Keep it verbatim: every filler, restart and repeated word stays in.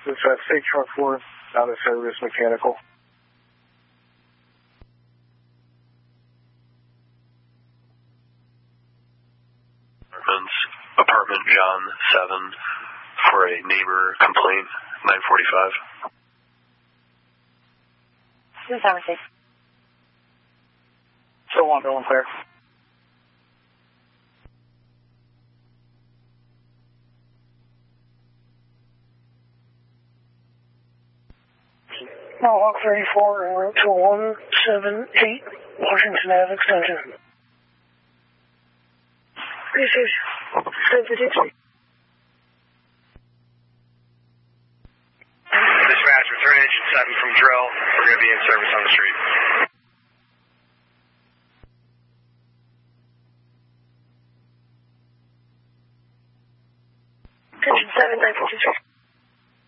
Dispatch, take truck four, out of service, mechanical. Apartments, apartment John seven, for a neighbor complaint, nine forty-five. This is Hammer six. Still one, Bill and Claire. Mohawk thirty-four en route to one seven eight Washington Avenue extension. Research. seven fifty-three. Dispatch, return engine seven from drill. We're going to be in service on the street. Engine seven, nine fifty-three.